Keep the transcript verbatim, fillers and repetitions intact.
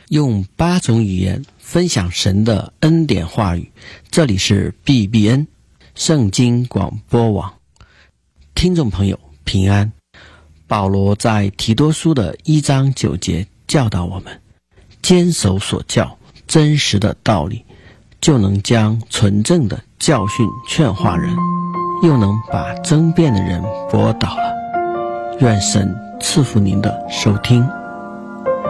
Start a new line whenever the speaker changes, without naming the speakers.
用八种语言分享神的恩典话语。这里是 B B N 圣经广播网，听众朋友平安。保罗在提多书的一章九节教导我们，坚守所教真实的道理，就能将纯正的教训劝化人，又能把争辩的人驳倒了。愿神赐福您的收听。